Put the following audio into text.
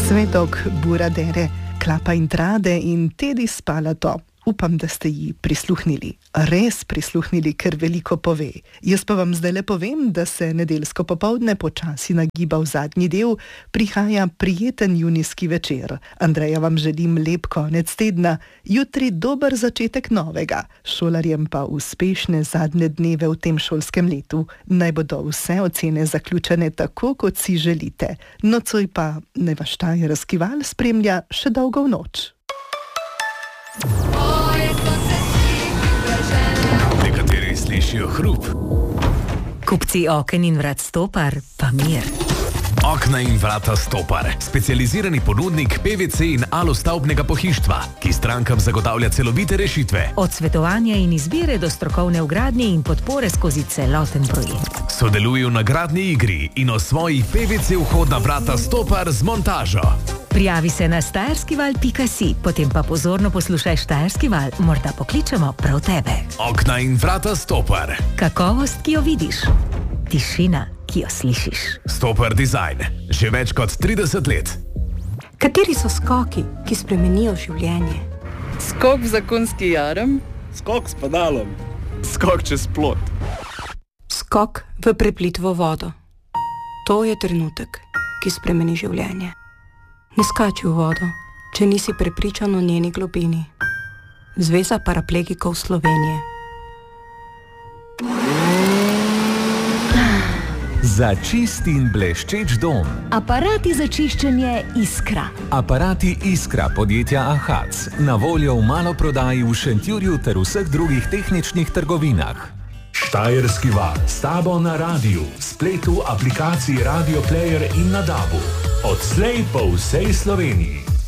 Svedok Buradere, Klapa in Trade in Tedi Spalato. Upam, da ste ji prisluhnili. Res prisluhnili, ker veliko pove. Jaz pa vam zdaj le povem, da se nedeljsko popoldne počasi nagiba v zadnji del, prihaja prijeten junijski večer. Andreja vam želim lep konec tedna, jutri dober začetek novega, šolarjem pa uspešne zadnje dneve v tem šolskem letu. Naj bodo vse ocene zaključene tako, kot si želite. Nocoj pa naj vaš štajerski val spremlja še dolgo v noč. Nekateri slišijo hrup. Kupci oken in vrat Stopar pa mir. Okna in vrata Stopar, specializirani ponudnik PVC in alostavbnega pohištva, ki strankam zagotavlja celovite rešitve. Od svetovanja in izbire do strokovne vgradnje in podpore skozi celoten projekt. Sodeluje v nagradni igri in osvoji PVC vhodna vrata Stopar z montažo. Prijavi se na štajerskival.si, potem pa pozorno poslušaj Štajerski val, morda pokličemo prav tebe. Okna in vrata Stopar. Kakovost, ki jo vidiš. Tišina, ki jo slišiš. Stopar Design. Že več kot 30 let. Kateri so skoki, ki spremenijo življenje? Skok v zakonski jarem. Skok s pedalom. Skok čez plot. Skok v preplitvo vodo. To je trenutek, ki spremeni življenje. Ne skači v vodo, če nisi prepričan o njeni globini. Zveza paraplegikov Slovenije. Za čist in bleščeč dom. Aparati za čiščenje Iskra. Aparati Iskra podjetja Ahac. Na voljo v maloprodaji v Šentjurju ter vseh drugih tehničnih trgovinah. Štajerski val s tabo na radiju, spletu, aplikaciji Radio Player in na DAB-u. Odslej po vsej Sloveniji.